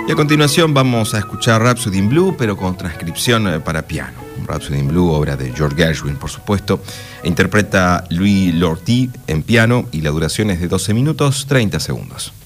Y a continuación vamos a escuchar Rhapsody in Blue, pero con transcripción para piano. Rhapsody in Blue, obra de George Gershwin, por supuesto. Interpreta Louis Lortie en piano y la duración es de 12 minutos 30 segundos.